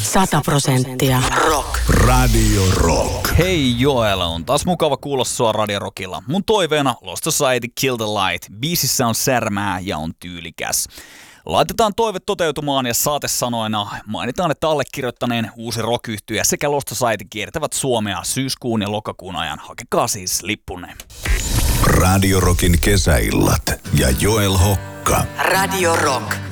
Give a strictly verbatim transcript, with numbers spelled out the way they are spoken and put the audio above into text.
Sata prosenttia rock. Radio Rock. Hei Joel, on taas mukava kuulla sua Radio Rockilla. Mun toiveena Lost Society Kill the Light. Biisissä on särmää ja on tyylikäs. Laitetaan toive toteutumaan ja saatesanoina mainitaan, että allekirjoittaneen uusi rock-yhtye sekä Lost Society kiertävät Suomea syyskuun ja lokakuun ajan. Hakekaa siis lippunne. Radio Rockin kesäillat ja Joel Hokka. Radio Rock.